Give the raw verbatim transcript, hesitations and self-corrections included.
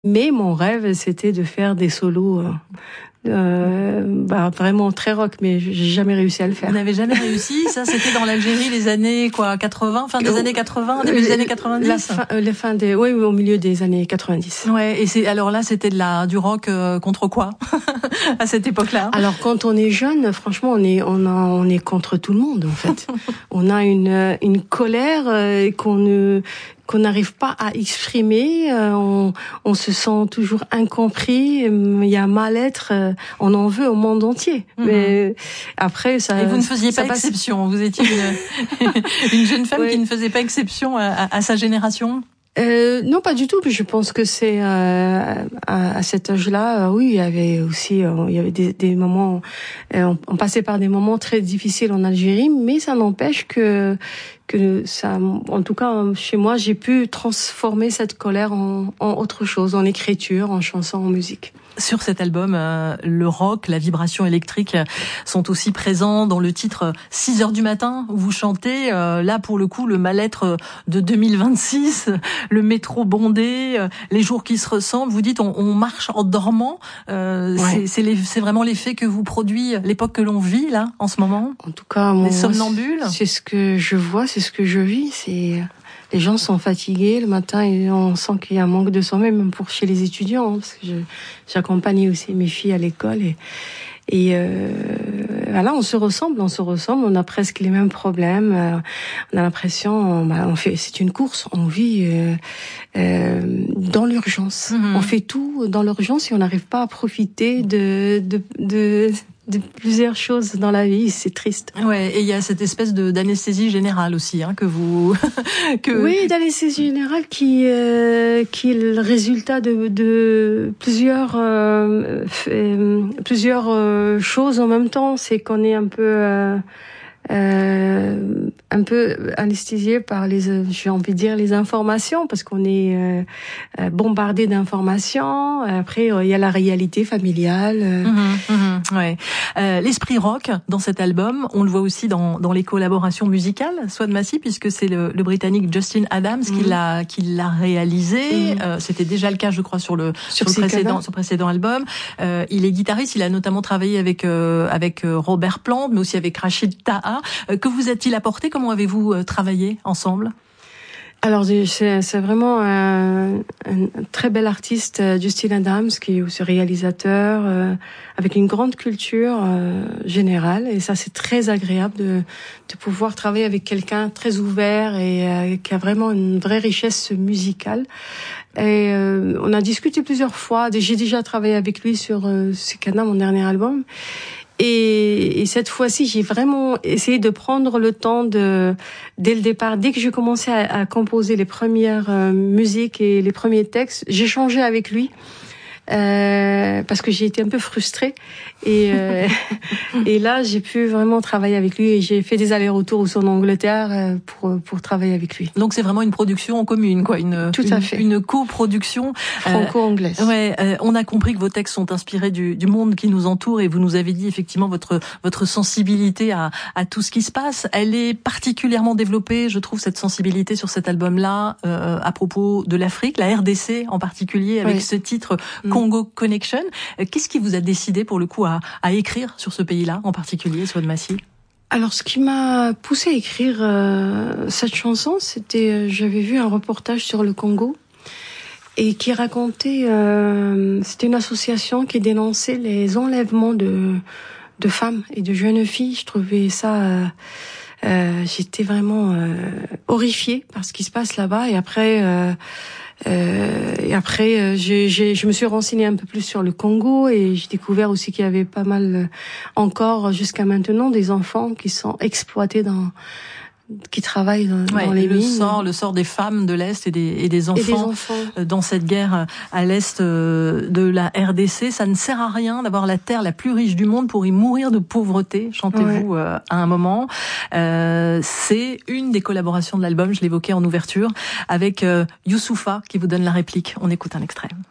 Mais mon rêve, c'était de faire des solos euh, euh, bah, vraiment très rock, mais j'ai jamais réussi à le faire. Vous n'avez jamais réussi? Ça, c'était dans l'Algérie, les années quoi, quatre-vingts, fin des années quatre-vingts, début des années quatre-vingt-dix. La fin, euh, la fin des, oui, au milieu des années quatre-vingt-dix. Ouais. Et c'est alors là, c'était de la du rock euh, contre quoi à cette époque-là? Alors quand on est jeune, franchement, on est on a, on est contre tout le monde en fait. On a une une colère euh, qu'on ne qu'on n'arrive pas à exprimer, euh, on, on se sent toujours incompris, il y a un mal-être, euh, on en veut au monde entier. Mm-hmm. Mais après, ça. Et vous ne faisiez pas passe... exception, vous étiez une, une jeune femme ouais. qui ne faisait pas exception à, à, à sa génération. Euh, non, pas du tout. Je pense que c'est euh, à, à cet âge-là, euh, oui, il y avait aussi, euh, il y avait des, des moments, euh, on, on passait par des moments très difficiles en Algérie, mais ça n'empêche que que ça, en tout cas chez moi, j'ai pu transformer cette colère en, en autre chose, en écriture, en chanson, en musique. Sur cet album, euh, le rock, la vibration électrique sont aussi présents dans le titre six heures du matin où vous chantez. Euh, là, pour le coup, le mal-être de deux mille vingt-six, le métro bondé, euh, les jours qui se ressemblent. Vous dites, on, on marche en dormant. Euh, ouais. c'est, c'est, les, c'est vraiment l'effet que vous produit l'époque que l'on vit là, en ce moment. En tout cas, moi, les somnambules. C'est ce que je vois, c'est ce que je vis. C'est les gens sont fatigués le matin et on sent qu'il y a un manque de sommeil, même pour chez les étudiants, hein, parce que je, j'accompagne aussi mes filles à l'école et et euh, voilà, on se ressemble, on se ressemble, on a presque les mêmes problèmes. Euh, on a l'impression, on, bah, on fait, c'est une course, on vit euh, euh, dans l'urgence. Mm-hmm. On fait tout dans l'urgence et on n'arrive pas à profiter de de de de plusieurs choses dans la vie, c'est triste. Ouais, et il y a cette espèce de d'anesthésie générale aussi, hein, que vous que oui, d'anesthésie générale qui euh, qui est le résultat de de plusieurs euh, euh, plusieurs euh, choses en même temps. C'est qu'on est un peu euh, euh, un peu anesthésié par les, j'ai envie de dire les informations, parce qu'on est euh, bombardé d'informations. Après, il y a la réalité familiale. Mmh, mmh, ouais. Euh, l'esprit rock dans cet album, on le voit aussi dans, dans les collaborations musicales, Swad Massi, puisque c'est le, le Britannique Justin Adams mmh. qui l'a qui l'a réalisé. Mmh. Euh, c'était déjà le cas, je crois, sur le sur, sur le précédent sur précédent album. Euh, il est guitariste, il a notamment travaillé avec euh, avec Robert Plant, mais aussi avec Rachid Taha. Euh, que vous a-t-il apporté? Comment avez-vous euh, travaillé ensemble? Alors c'est, c'est vraiment un, un très bel artiste, Justin Adams, qui est aussi réalisateur, euh, avec une grande culture euh, générale, et ça c'est très agréable de, de pouvoir travailler avec quelqu'un très ouvert et euh, qui a vraiment une vraie richesse musicale. Et euh, on a discuté plusieurs fois. J'ai déjà travaillé avec lui sur euh, Sekana, mon dernier album. Et, et cette fois-ci, j'ai vraiment essayé de prendre le temps de, dès le départ, dès que j'ai commencé à, à composer les premières euh, musiques et les premiers textes, j'ai changé avec lui. Euh, parce que j'ai été un peu frustrée et euh, et là j'ai pu vraiment travailler avec lui et j'ai fait des allers-retours aussi en Angleterre euh, pour pour travailler avec lui. Donc c'est vraiment une production en commune, quoi, une tout une, à fait une coproduction franco-anglaise. Euh, ouais, euh, on a compris que vos textes sont inspirés du du monde qui nous entoure et vous nous avez dit effectivement votre votre sensibilité à à tout ce qui se passe. Elle est particulièrement développée, je trouve, cette sensibilité sur cet album-là euh, à propos de l'Afrique, la R D C en particulier, avec oui. ce titre. Congo Connection. Qu'est-ce qui vous a décidé pour le coup à, à écrire sur ce pays-là en particulier, Swad Massi? Alors, ce qui m'a poussé à écrire euh, cette chanson, c'était, euh, j'avais vu un reportage sur le Congo et qui racontait, euh, c'était une association qui dénonçait les enlèvements de de femmes et de jeunes filles. Je trouvais ça, euh, euh, j'étais vraiment euh, horrifiée par ce qui se passe là-bas. Et après. Euh, Euh, et après, euh, j'ai, j'ai, je me suis renseignée un peu plus sur le Congo et j'ai découvert aussi qu'il y avait pas mal, euh, encore jusqu'à maintenant, des enfants qui sont exploités dans, qui travaillent dans, ouais, dans les le mines. Sort, le sort des femmes de l'Est et des, et des enfants, et des enfants dans cette guerre à l'Est de la R D C. Ça ne sert à rien d'avoir la terre la plus riche du monde pour y mourir de pauvreté, chantez-vous ouais. euh, à un moment. Euh, c'est une des collaborations de l'album, je l'évoquais en ouverture, avec euh, Youssoupha qui vous donne la réplique. On écoute un extrait.